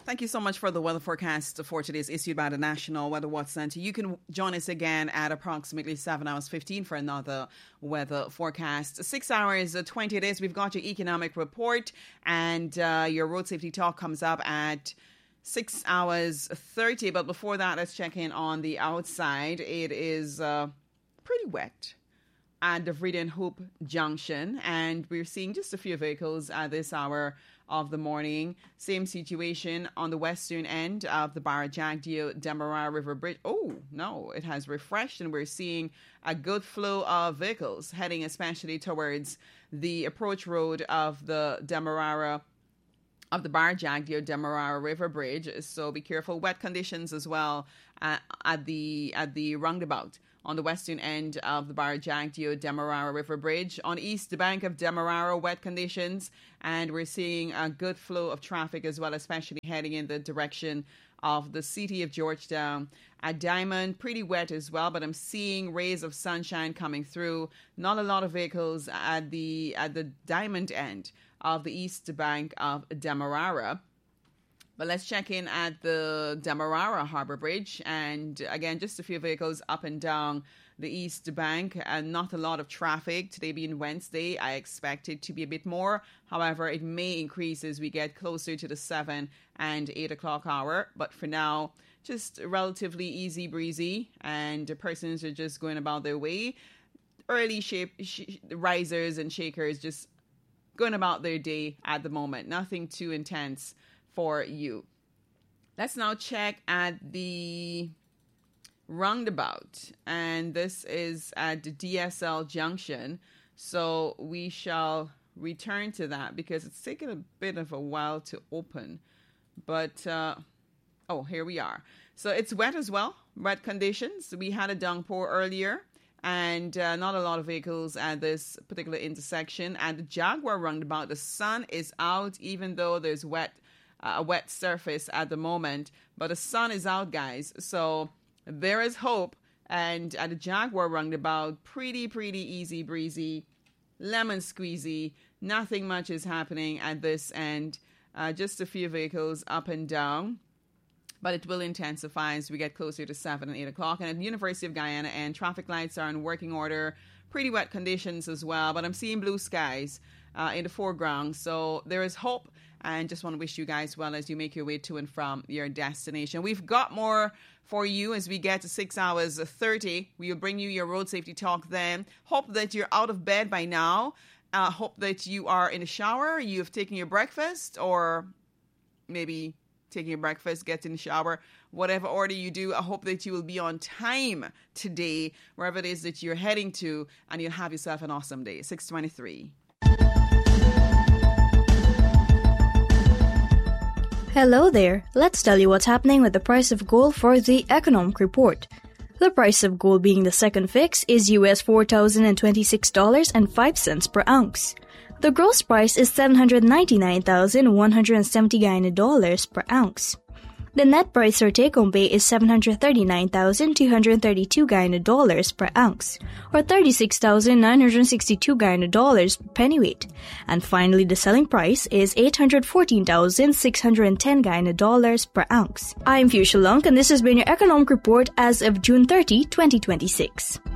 Thank you so much for the weather forecast for today's issued by the National Weather Watch Center. You can join us again at approximately 7 hours 15 for another weather forecast. 6 hours 20 days. We've got your economic report, and your road safety talk comes up at 6 hours 30. But before that, let's check in on the outside. It is pretty wet at the Vredon Hope Junction, and we're seeing just a few vehicles at this hour of the morning. Same situation on the western end of the Barra-Jagdeo Demerara River Bridge. Oh, no, it has refreshed, and we're seeing a good flow of vehicles heading especially towards the approach road of the Demerara, of the Barra-Jagdeo Demerara River Bridge. So be careful. Wet conditions as well at the roundabout on the western end of the Barra-Jagdeo Demerara River Bridge. On east bank of Demerara, wet conditions, and we're seeing a good flow of traffic as well, especially heading in the direction of the city of Georgetown. At Diamond, pretty wet as well, but I'm seeing rays of sunshine coming through. Not a lot of vehicles at the Diamond end of the east bank of Demerara. But let's check in at the Demerara Harbour Bridge. And again, just a few vehicles up and down the east bank, and not a lot of traffic. Today being Wednesday, I expect it to be a bit more. However, it may increase as we get closer to the 7 and 8 o'clock hour. But for now, just relatively easy breezy, and the persons are just going about their way. Early risers and shakers just going about their day at the moment. Nothing too intense for you. Let's now check at the roundabout, and this is at the DSL Junction. So we shall return to that because it's taken a bit of a while to open. But here we are. So it's wet as well, wet conditions. We had a downpour earlier, and not a lot of vehicles at this particular intersection. At the Jaguar roundabout, the sun is out, even though there's a wet surface at the moment, but the sun is out, guys, so there is hope. And at the Jaguar roundabout, pretty easy breezy, lemon squeezy. Nothing much is happening at this end, just a few vehicles up and down, but it will intensify as we get closer to 7 and 8 o'clock. And at the University of Guyana, and traffic lights are in working order. Pretty wet conditions as well, but I'm seeing blue skies in the foreground, so there is hope. And just want to wish you guys well as you make your way to and from your destination. We've got more for you as we get to 6 hours 30. We will bring you your road safety talk then. Hope that you're out of bed by now. Hope that you are in the shower, you've taken your breakfast, or maybe taking your breakfast, get in the shower, whatever order you do. I hope that you will be on time today, wherever it is that you're heading to, and you'll have yourself an awesome day. 6:23. Hello there. Let's tell you what's happening with the price of gold for the economic report. The price of gold being the second fix is US $4,026.05 per ounce. The gross price is $799,170 Guyana dollars per ounce. The net price or take-home pay is $739,232 Guyana dollars per ounce, or $36,962 Guyana dollars per pennyweight. And finally, the selling price is $814,610 Guyana dollars per ounce. I'm Fuchsia Lunk, and this has been your economic report as of June 30, 2026.